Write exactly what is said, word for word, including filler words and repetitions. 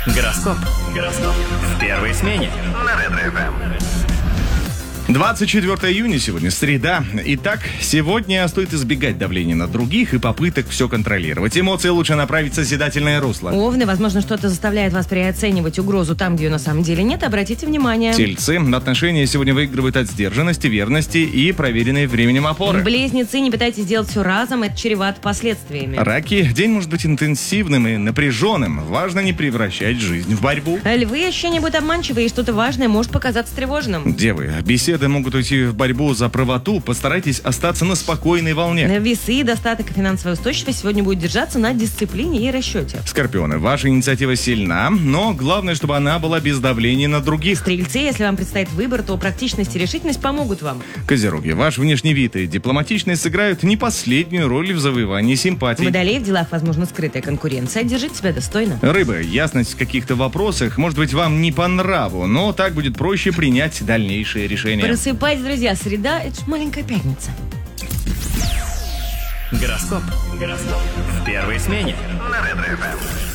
Гороскоп. Гороскоп. В первой смене на Ретро-эф эм. двадцать четвёртого июня сегодня, среда. Итак, сегодня стоит избегать давления на других и попыток все контролировать. Эмоции лучше направить в созидательное русло. Овны, возможно, что-то заставляет вас переоценивать угрозу там, где ее на самом деле нет. Обратите внимание. Тельцы, отношения сегодня выигрывают от сдержанности, верности и проверенной временем опоры. Близнецы, не пытайтесь делать все разом, это чревато последствиями. Раки, день может быть интенсивным и напряженным. Важно не превращать жизнь в борьбу. Львы, ощущения будут обманчивые, и что-то важное может показаться тревожным. Девы, беседы могут уйти в борьбу за правоту. Постарайтесь остаться на спокойной волне. Весы, достаток и финансовая устойчивость сегодня будет держаться на дисциплине и расчете. Скорпионы, ваша инициатива сильна, но главное, чтобы она была без давления на других. Стрельцы, если вам предстоит выбор, то практичность и решительность помогут вам. Козероги, ваш внешний вид и дипломатичность сыграют не последнюю роль в завоевании симпатий. Водолей, в делах возможна скрытая конкуренция. Держите себя достойно. Рыбы, ясность в каких-то вопросах может быть вам не по нраву, но так будет проще принять дальнейшие решения. Просыпайтесь, друзья, среда — это ж маленькая пятница. Гороскоп. Гороскоп. В первой смене на Ретро-эф эм.